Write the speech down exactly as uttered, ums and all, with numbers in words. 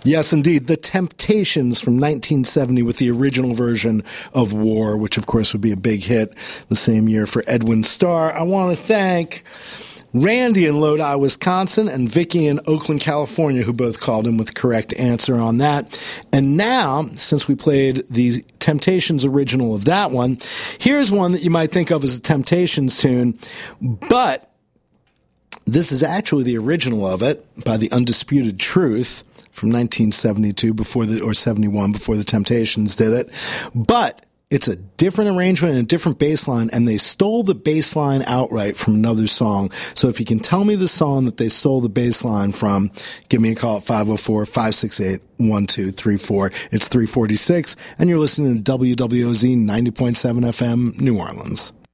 Yes, indeed. The Temptations from nineteen seventy with the original version of War, which of course would be a big hit the same year for Edwin Starr. I want to thank Randy in Lodi, Wisconsin, and Vicky in Oakland, California, who both called in with the correct answer on that. And now, since we played the Temptations original of that one, here's one that you might think of as a Temptations tune, but this is actually the original of it by The Undisputed Truth from nineteen seventy-two, before the, or seventy-one, before the Temptations did it. But it's a different arrangement and a different bass line, and they stole the bass line outright from another song. So if you can tell me the song that they stole the bass line from, give me a call at five oh four, five six eight, one two three four. It's three forty-six, and you're listening to W W O Z ninety point seven F M, New Orleans.